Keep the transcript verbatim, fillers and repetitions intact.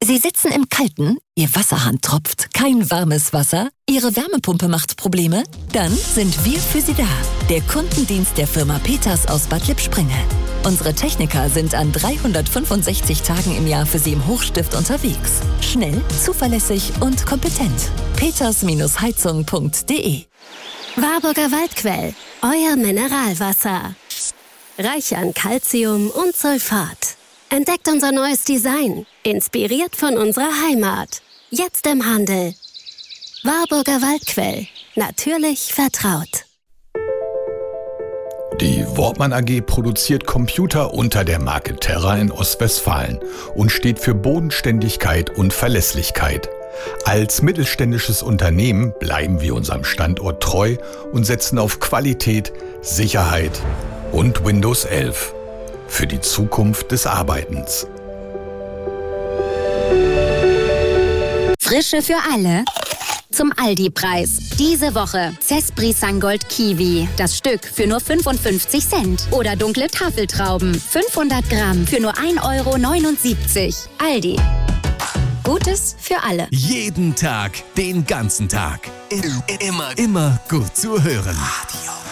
Sie sitzen im Kalten, Ihr Wasserhahn tropft, kein warmes Wasser, Ihre Wärmepumpe macht Probleme? Dann sind wir für Sie da. Der Kundendienst der Firma Peters aus Bad Lippspringe. Unsere Techniker sind an dreihundertfünfundsechzig Tagen im Jahr für Sie im Hochstift unterwegs. Schnell, zuverlässig und kompetent. peters Heizung punkt de Warburger Waldquell, euer Mineralwasser. Reich an Calcium und Sulfat. Entdeckt unser neues Design, inspiriert von unserer Heimat. Jetzt im Handel. Warburger Waldquell, natürlich vertraut. Die Wortmann A G produziert Computer unter der Marke Terra in Ostwestfalen und steht für Bodenständigkeit und Verlässlichkeit. Als mittelständisches Unternehmen bleiben wir unserem Standort treu und setzen auf Qualität, Sicherheit und Windows elf. Für die Zukunft des Arbeitens. Frische für alle. Zum Aldi-Preis. Diese Woche Cespri Sangold Kiwi. Das Stück für nur fünfundfünfzig Cent. Oder dunkle Tafeltrauben. fünfhundert Gramm für nur ein Euro neunundsiebzig. Aldi. Gutes für alle. Jeden Tag, den ganzen Tag. Immer, immer gut zu hören.